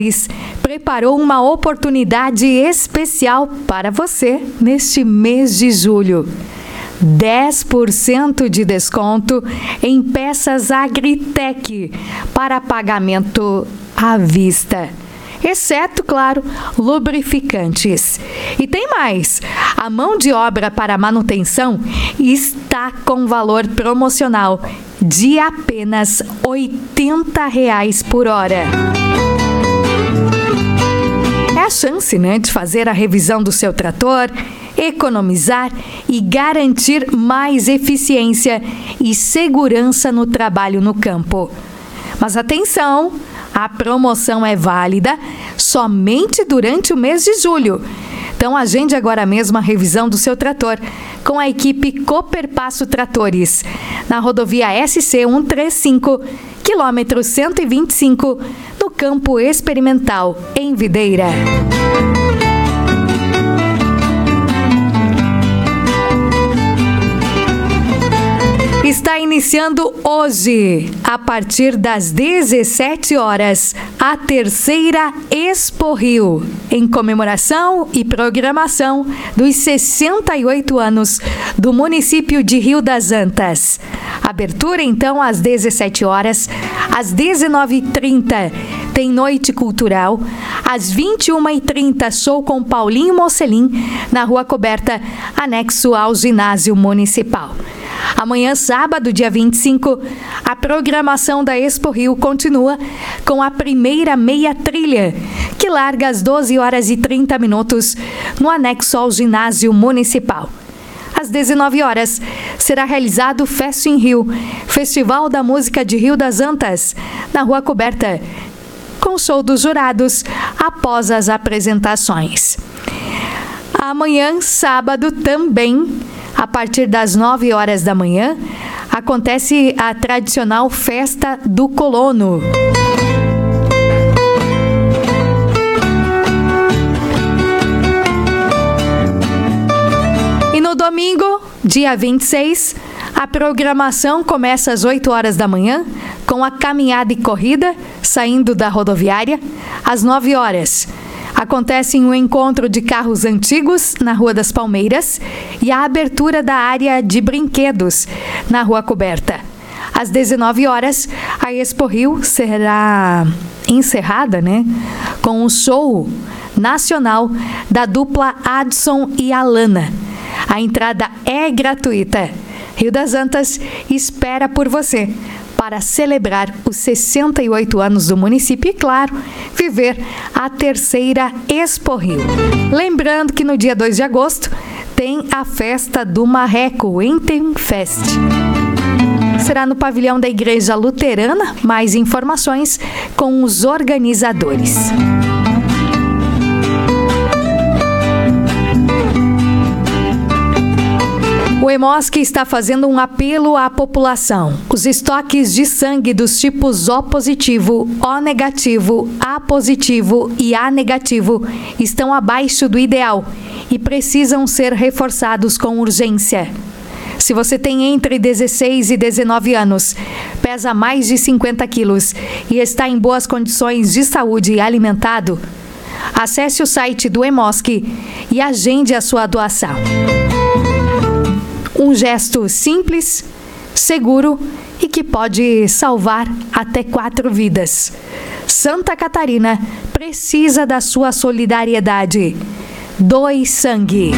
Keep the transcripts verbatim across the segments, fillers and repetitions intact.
preparou uma oportunidade especial para você neste mês de julho. dez por cento de desconto em peças Agritec para pagamento à vista. Exceto, claro, lubrificantes. E tem mais! A mão de obra para manutenção está com valor promocional de apenas oitenta reais por hora. É a chance, né, de fazer a revisão do seu trator, economizar e garantir mais eficiência e segurança no trabalho no campo. Mas atenção, a promoção é válida somente durante o mês de julho. Então agende agora mesmo a revisão do seu trator com a equipe Cooperpasso Tratores, na rodovia S C cento e trinta e cinco, quilômetro cento e vinte e cinco, no Campo Experimental, em Videira. Está iniciando hoje, a partir das dezessete horas, a terceira Expo Rio, em comemoração e programação dos sessenta e oito anos do município de Rio das Antas. Abertura então às dezessete horas, às dezenove e trinta tem noite cultural, às vinte e uma e trinta show com Paulinho Mocelin na Rua Coberta, anexo ao ginásio municipal. Amanhã, sábado, dia vinte e cinco, a programação da Expo Rio continua com a primeira meia trilha, que larga às doze horas e trinta minutos no anexo ao ginásio municipal. Às dezenove horas, será realizado o Fest in Rio, Festival da Música de Rio das Antas, na Rua Coberta, com show dos jurados após as apresentações. Amanhã, sábado, também, a partir das nove horas da manhã, acontece a tradicional Festa do Colono. E no domingo, dia vinte e seis, a programação começa às oito horas da manhã, com a caminhada e corrida, saindo da rodoviária, às nove horas. Acontece um encontro de carros antigos na Rua das Palmeiras e a abertura da área de brinquedos na Rua Coberta. Às dezenove horas, a Expo Rio será encerrada, né, com um show nacional da dupla Adson e Alana. A entrada é gratuita. Rio das Antas espera por você para celebrar os sessenta e oito anos do município e, claro, viver a terceira Expo Rio. Lembrando que no dia dois de agosto tem a festa do Marreco, o Entenfest. Será no pavilhão da Igreja Luterana. Mais informações com os organizadores. O Hemosk está fazendo um apelo à população. Os estoques de sangue dos tipos O positivo, O negativo, A positivo e A negativo estão abaixo do ideal e precisam ser reforçados com urgência. Se você tem entre dezesseis e dezenove anos, pesa mais de cinquenta quilos e está em boas condições de saúde e alimentado, acesse o site do Hemosk e agende a sua doação. Um gesto simples, seguro e que pode salvar até quatro vidas. Santa Catarina precisa da sua solidariedade. Doe sangue.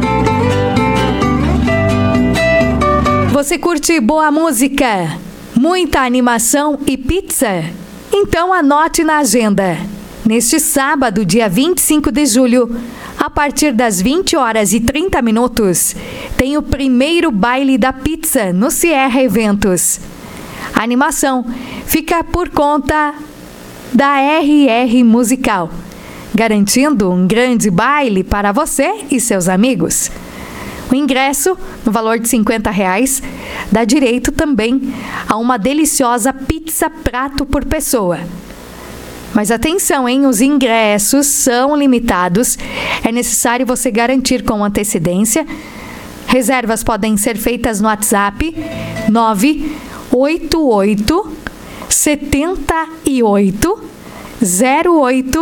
Você curte boa música, muita animação e pizza? Então anote na agenda. Neste sábado, dia vinte e cinco de julho, a partir das vinte horas e trinta minutos, tem o primeiro baile da pizza no Sierra Eventos. A animação fica por conta da R R Musical, garantindo um grande baile para você e seus amigos. O ingresso, no valor de cinquenta reais, dá direito também a uma deliciosa pizza prato por pessoa. Mas atenção, hein? Os ingressos são limitados. É necessário você garantir com antecedência. Reservas podem ser feitas no WhatsApp nove oito oito, sete oito, zero oito